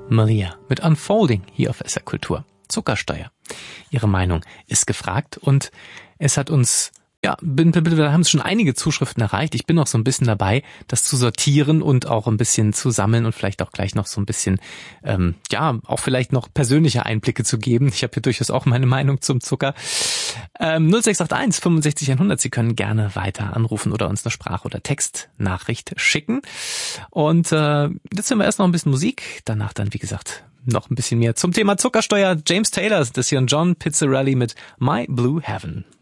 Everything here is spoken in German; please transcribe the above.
Malia mit Unfolding hier auf SR Kultur. Zuckersteuer. Ihre Meinung ist gefragt und es hat uns, da haben es schon einige Zuschriften erreicht. Ich bin noch so ein bisschen dabei, das zu sortieren und auch ein bisschen zu sammeln und vielleicht auch gleich noch so ein bisschen, auch vielleicht noch persönliche Einblicke zu geben. Ich habe hier durchaus auch meine Meinung zum Zucker. 0681 65 100. Sie können gerne weiter anrufen oder uns eine Sprach- oder Textnachricht schicken. Und jetzt hören wir erst noch ein bisschen Musik. Danach dann, wie gesagt, noch ein bisschen mehr zum Thema Zuckersteuer. James Taylor, das hier und John Pizzarelli mit My Blue Heaven.